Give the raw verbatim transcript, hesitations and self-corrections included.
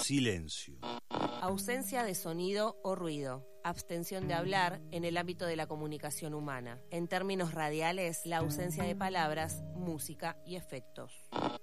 Silencio. Ausencia de sonido o ruido. Abstención de hablar en el ámbito de la comunicación humana. En términos radiales, la ausencia de palabras, música y efectos.